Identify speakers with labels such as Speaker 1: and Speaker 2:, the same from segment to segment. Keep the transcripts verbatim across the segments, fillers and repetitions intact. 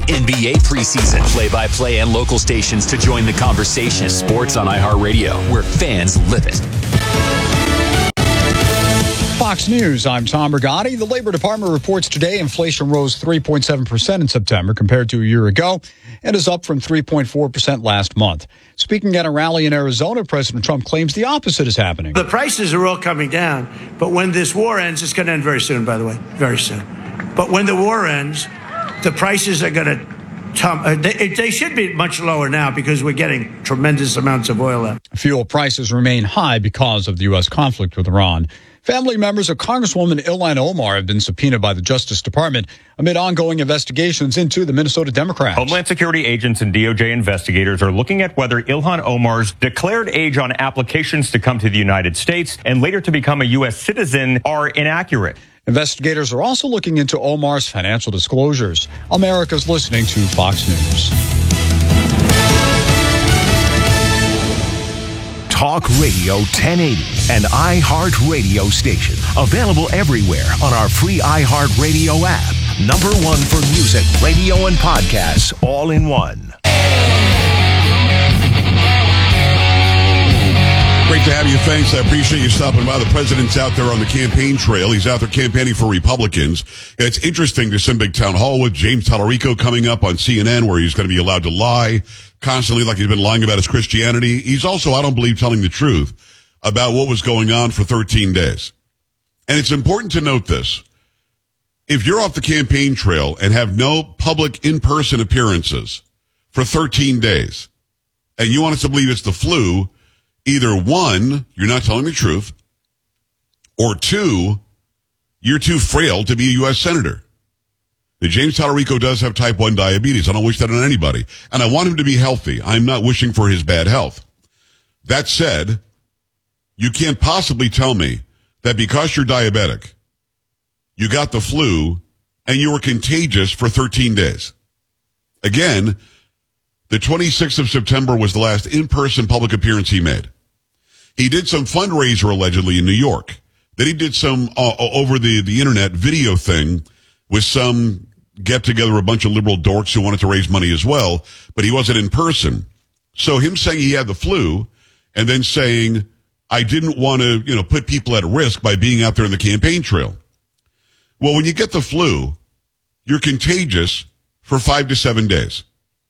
Speaker 1: N B A preseason. Play-by-play and local stations to join the conversation. Sports on iHeartRadio, where fans live it.
Speaker 2: Fox News, I'm Tom Rigotti. The Labor Department reports today inflation rose three point seven percent in September compared to a year ago and is up from three point four percent last month. Speaking at a rally in Arizona, President Trump claims the opposite is happening.
Speaker 3: The prices are all coming down, but when this war ends, it's going to end very soon, by the way, very soon. But when the war ends, the prices are going to tum- uh, they, they should be much lower now because we're getting tremendous amounts of oil out.
Speaker 2: Fuel prices remain high because of the U S conflict with Iran. Family members of Congresswoman Ilhan Omar have been subpoenaed by the Justice Department amid ongoing investigations into the Minnesota Democrats.
Speaker 4: Homeland Security agents and D O J investigators are looking at whether Ilhan Omar's declared age on applications to come to the United States and later to become a U S citizen are inaccurate.
Speaker 2: Investigators are also looking into Omar's financial disclosures. America's listening to Fox News.
Speaker 5: Talk Radio ten eighty, an iHeart Radio station. Available everywhere on our free iHeartRadio app. Number one for music, radio, and podcasts, all in one.
Speaker 6: Great to have you. Thanks. I appreciate you stopping by. The president's out there on the campaign trail. He's out there campaigning for Republicans. It's interesting. There's some big town hall with James Tallarico coming up on C N N where he's going to be allowed to lie constantly like he's been lying about his Christianity. He's also, I don't believe, telling the truth about what was going on for thirteen days. And it's important to note this. If you're off the campaign trail and have no public in-person appearances for thirteen days, and you want us to believe it's the flu, either one, you're not telling the truth, or two, you're too frail to be a U S senator. Now, James Tallarico does have type one diabetes. I don't wish that on anybody. And I want him to be healthy. I'm not wishing for his bad health. That said, you can't possibly tell me that because you're diabetic, you got the flu, and you were contagious for thirteen days. Again, the twenty-sixth of September was the last in-person public appearance he made. He did some fundraiser allegedly in New York. Then he did some uh, over the, the internet video thing with some get-together, a bunch of liberal dorks who wanted to raise money as well, but he wasn't in person. So him saying he had the flu and then saying, I didn't want to, you know, put people at risk by being out there in the campaign trail. Well, when you get the flu, you're contagious for five to seven days.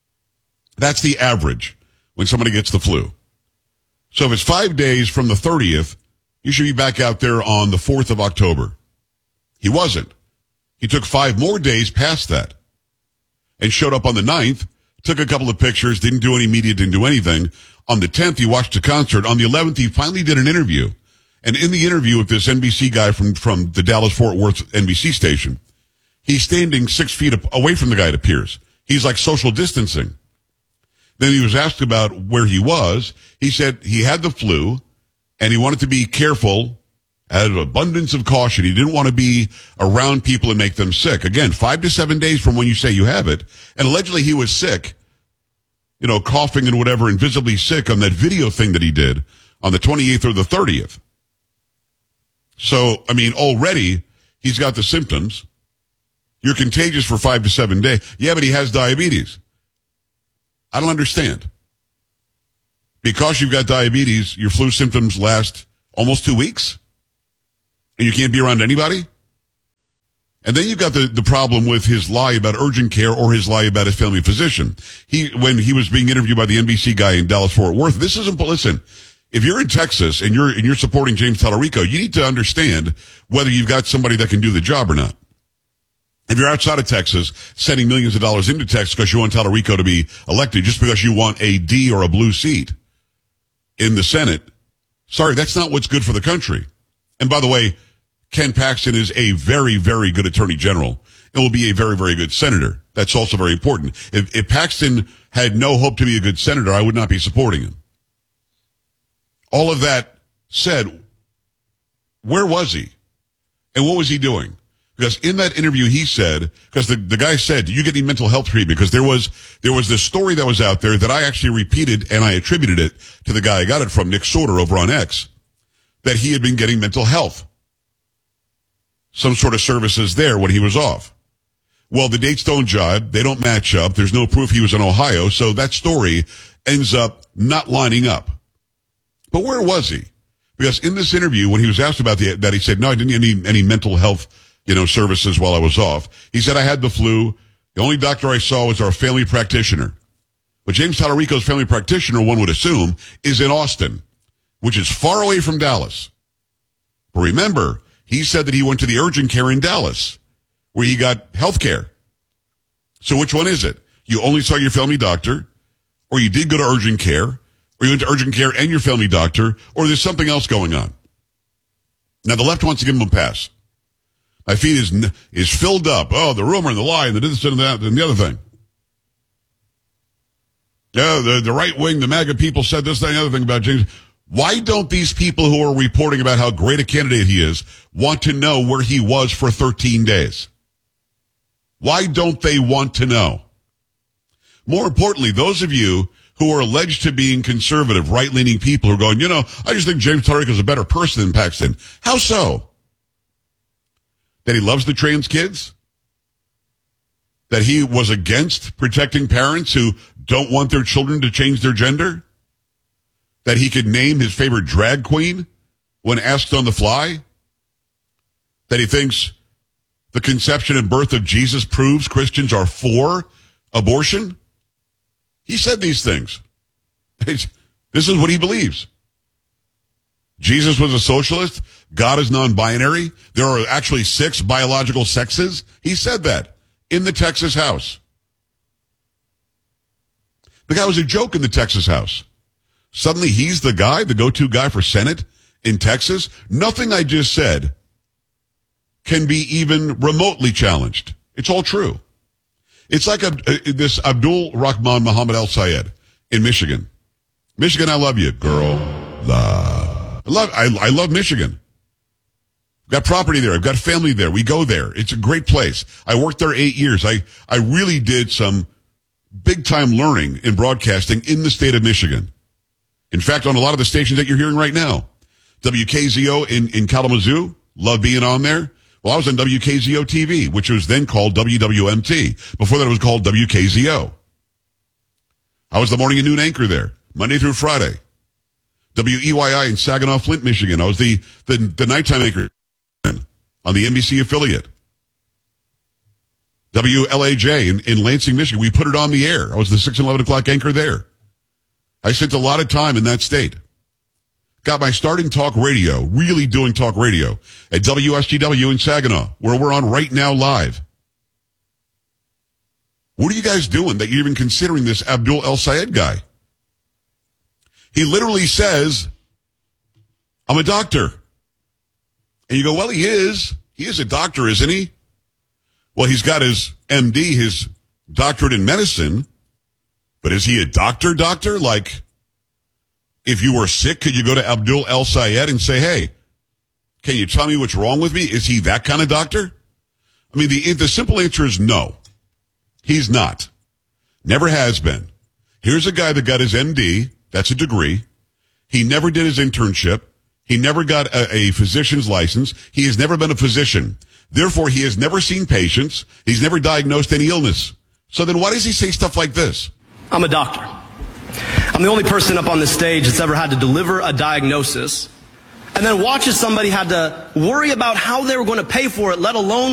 Speaker 6: That's the average when somebody gets the flu. So if it's five days from the thirtieth, you should be back out there on the fourth of October. He wasn't. He took five more days past that and showed up on the ninth, took a couple of pictures, didn't do any media, didn't do anything. On the tenth, he watched a concert. On the eleventh, he finally did an interview. And in the interview with this N B C guy from, from the Dallas-Fort Worth N B C station, he's standing six feet away from the guy, it appears. He's like social distancing. Then he was asked about where he was. He said he had the flu and he wanted to be careful, out of abundance of caution. He didn't want to be around people and make them sick. Again, five to seven days from when you say you have it. And allegedly he was sick, you know, coughing and whatever, and visibly sick on that video thing that he did on the twenty-eighth or the thirtieth. So, I mean, already he's got the symptoms. You're contagious for five to seven days. Yeah, but he has diabetes. I don't understand. Because you've got diabetes, your flu symptoms last almost two weeks? And you can't be around anybody? And then you've got the, the problem with his lie about urgent care or his lie about his family physician. He, when he was being interviewed by the N B C guy in Dallas-Fort Worth, this isn't, listen, if you're in Texas and you're, and you're supporting James Tallarico, you need to understand whether you've got somebody that can do the job or not. If you're outside of Texas, sending millions of dollars into Texas because you want Tallarico to be elected just because you want a D or a blue seat in the Senate, sorry, that's not what's good for the country. And by the way, Ken Paxton is a very, very good attorney general and will be a very, very good senator. That's also very important. If, if Paxton had no hope to be a good senator, I would not be supporting him. All of that said, where was he? And what was he doing? Because in that interview he said, because the, the guy said, do you get any mental health treatment? Because there was, there was this story that was out there that I actually repeated and I attributed it to the guy I got it from, Nick Sorter over on X, that he had been getting mental health, some sort of services there when he was off. Well, the dates don't jibe. They don't match up. There's no proof he was in Ohio. So that story ends up not lining up. But where was he? Because in this interview, when he was asked about the, that, he said, no, I didn't get any, any mental health, you know, services while I was off. He said, I had the flu. The only doctor I saw was our family practitioner. But James Tallarico's family practitioner, one would assume, is in Austin, which is far away from Dallas. But remember, he said that he went to the urgent care in Dallas, where he got health care. So which one is it? You only saw your family doctor, or you did go to urgent care, or you went to urgent care and your family doctor, or there's something else going on. Now, the left wants to give him a pass. My feed is is filled up. Oh, the rumor and the lie and the this and that and the other thing. Yeah, the, the right wing, the MAGA people said this, that, and the other thing about James. Why don't these people who are reporting about how great a candidate he is want to know where he was for thirteen days? Why don't they want to know? More importantly, those of you who are alleged to being conservative, right-leaning people who are going, you know, I just think James Tallarico is a better person than Paxton. How so? That he loves the trans kids? That he was against protecting parents who don't want their children to change their gender? That he could name his favorite drag queen when asked on the fly? That he thinks the conception and birth of Jesus proves Christians are for abortion? He said these things. This is what he believes. Jesus was a socialist. God is non-binary. There are actually six biological sexes. He said that in the Texas House. The guy was a joke in the Texas House. Suddenly he's the guy, the go-to guy for Senate in Texas. Nothing I just said can be even remotely challenged. It's all true. It's like a, a, this Abdul Rahman Muhammad Al Sayed in Michigan. Michigan, I love you, girl. Love. I love, I, I love Michigan. I've got property there. I've got family there. We go there. It's a great place. I worked there eight years. I, I really did some big time learning in broadcasting in the state of Michigan. In fact, on a lot of the stations that you're hearing right now, W K Z O in, in Kalamazoo, love being on there. Well, I was on W K Z O T V, which was then called W W M T. Before that, it was called W K Z O. I was the morning and noon anchor there, Monday through Friday. W E Y I in Saginaw, Flint, Michigan. I was the, the, the nighttime anchor on the N B C affiliate. W L A J in, in Lansing, Michigan. We put it on the air. I was the six and eleven o'clock anchor there. I spent a lot of time in that state. Got my start in talk radio, really doing talk radio, at W S G W in Saginaw, where we're on right now live. What are you guys doing that you're even considering this Abdul El Sayed guy? He literally says, I'm a doctor. And you go, well, he is. He is a doctor, isn't he? Well, he's got his M D, his doctorate in medicine. But is he a doctor, doctor? Like, if you were sick, could you go to Abdul El Sayed and say, hey, can you tell me what's wrong with me? Is he that kind of doctor? I mean, the, the simple answer is no. He's not. Never has been. Here's a guy that got his M D. That's a degree. He never did his internship. He never got a, a physician's license. He has never been a physician. Therefore, he has never seen patients. He's never diagnosed any illness. So then why does he say stuff like this?
Speaker 7: I'm a doctor. I'm the only person up on this stage that's ever had to deliver a diagnosis and then watch as somebody had to worry about how they were going to pay for it, let alone